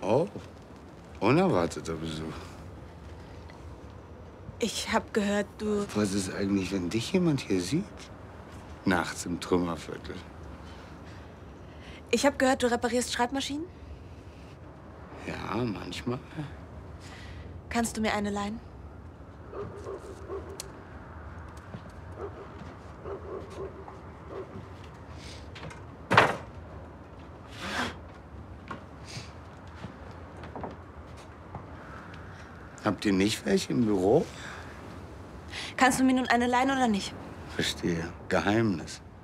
Oh, unerwarteter Besuch. Ich hab gehört, du... Was ist eigentlich, wenn dich jemand hier sieht? Nachts im Trümmerviertel. Ich hab gehört, du reparierst Schreibmaschinen? Ja, manchmal. Kannst du mir eine leihen? Habt ihr nicht welche im Büro? Kannst du mir nun eine leihen oder nicht? Verstehe. Geheimnis.